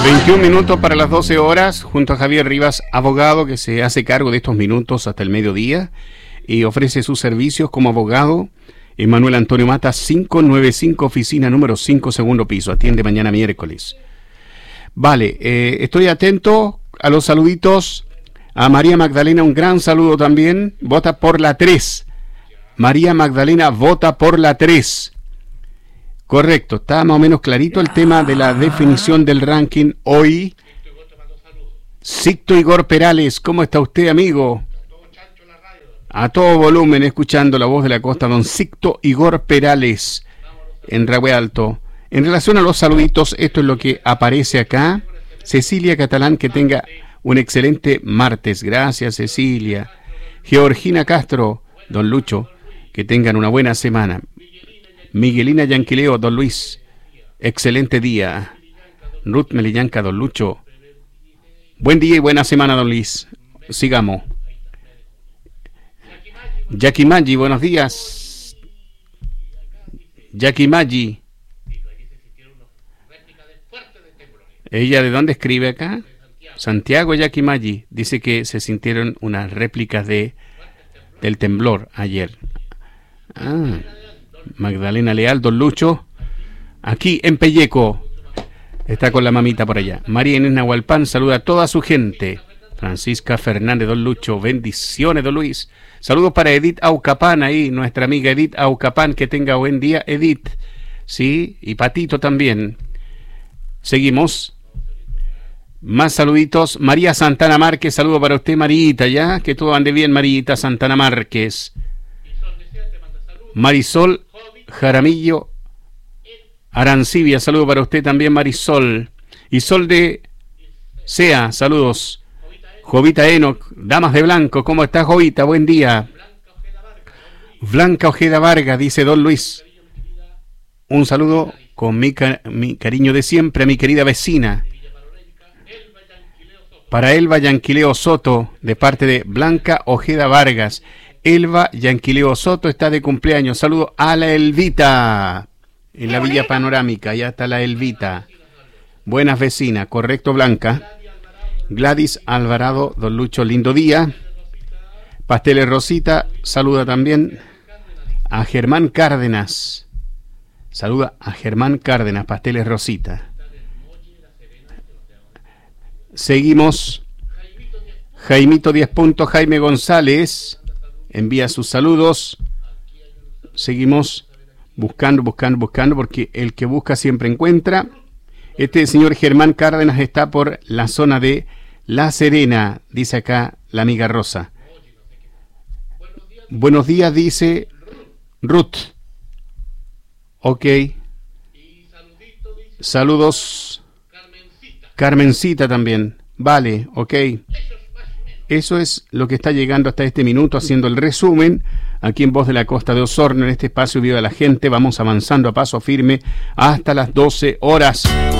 21 minutos para las 12 horas, junto a Javier Rivas, abogado que se hace cargo de estos minutos hasta el mediodía y ofrece sus servicios como abogado. Manuel Antonio Mata, 595, oficina número 5, segundo piso. Atiende mañana miércoles. Vale, estoy atento a los saluditos. A María Magdalena, un gran saludo también. Vota por la 3. María Magdalena vota por la 3. Correcto, está más o menos clarito el tema de la definición del ranking hoy. Sicto Igor Perales, ¿cómo está usted, amigo? A todo volumen, escuchando la voz de la costa, don Sicto Igor Perales, en Rahue Alto. En relación a los saluditos, esto es lo que aparece acá. Cecilia Catalán, que tenga un excelente martes. Gracias, Cecilia. Georgina Castro, don Lucho, que tengan una buena semana. Miguelina Yanquileo, don Luis, excelente día. Ruth Melillanca, don Lucho, buen día y buena semana, don Luis. Sigamos. Jackie Maggi, buenos días. Jackie Maggi. ¿Ella de dónde escribe acá? Santiago. Jackie Maggi dice que se sintieron unas réplicas del temblor ayer. Magdalena Leal, don Lucho, aquí en Pelleco, está con la mamita por allá. María Inés Nahualpan saluda a toda su gente. Francisca Fernández, don Lucho, bendiciones, don Luis. Saludos para Edith Aucapán ahí, nuestra amiga Edith Aucapán, que tenga buen día, Edith. Sí, y Patito también. Seguimos. Más saluditos. María Santana Márquez, saludo para usted, Marita, ya, que todo ande bien, Marita Santana Márquez. Marisol Jaramillo Arancibia, saludo para usted también, Marisol. Y Sol de Sea, saludos. Jovita Enoc, Damas de Blanco, ¿cómo está, Jovita? Buen día. Blanca Ojeda Vargas, dice don Luis. Un saludo con mi cariño de siempre a mi querida vecina. Para Elba Yanquileo Soto, de parte de Blanca Ojeda Vargas. Elba Yanquileo Soto está de cumpleaños. Saludo a la Elvita en la Villa Panorámica. Allá está la Elvita. Buenas vecinas, correcto, Blanca. Gladys Alvarado, don Lucho, lindo día. Pasteles Rosita, saluda también a Germán Cárdenas. Saluda a Germán Cárdenas, Pasteles Rosita. Seguimos. Jaimito 10 puntos, Jaime González envía sus saludos. Seguimos buscando, porque el que busca siempre encuentra. Este señor Germán Cárdenas está por la zona de La Serena, dice acá la amiga Rosa. Buenos días, dice Ruth. Ok. Saludos. Carmencita también. Vale, ok. Eso es lo que está llegando hasta este minuto, haciendo el resumen aquí en Voz de la Costa de Osorno, en este espacio Viva la Gente. Vamos avanzando a paso firme hasta las 12 horas.